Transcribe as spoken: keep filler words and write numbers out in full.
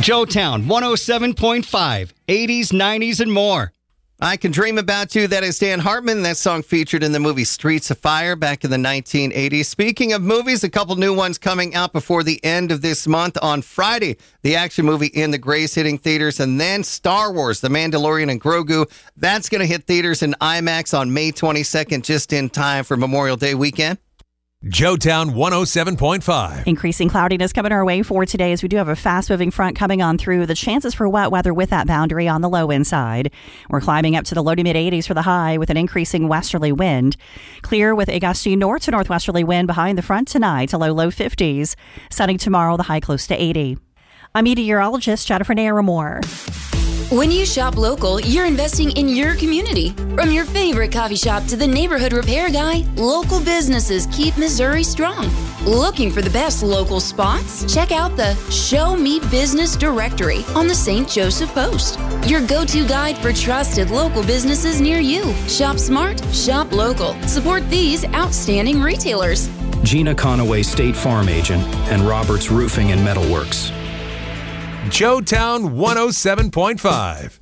Joetown one oh seven point five, eighties, nineties, and more. I Can Dream About You. That is Dan Hartman. That song featured in the movie Streets of Fire back in the nineteen eighties. Speaking of movies, a couple new ones coming out before the end of this month. On Friday, the action movie In the Grays hitting theaters, and then Star Wars, The Mandalorian and Grogu. That's going to hit theaters in IMAX on May twenty-second, just in time for Memorial Day weekend. Joetown one oh seven point five. Increasing cloudiness coming our way for today as we do have a fast-moving front coming on through. The chances for wet weather with that boundary on the low end side. We're climbing up to the low to mid-eighties for the high with an increasing westerly wind. Clear with a gusty north to northwesterly wind behind the front tonight to low, low fifties. Sunny tomorrow, the high close to eighty. I'm meteorologist Jennifer Naramore. When you shop local, you're investing in your community. From your favorite coffee shop to the neighborhood repair guy, local businesses keep Missouri strong. Looking for the best local spots? Check out the Show Me Business directory on the Saint Joseph Post. Your go-to guide for trusted local businesses near you. Shop smart, shop local. Support these outstanding retailers. Gina Conaway, State Farm Agent, and Roberts Roofing and Metalworks. Joetown one oh seven point five.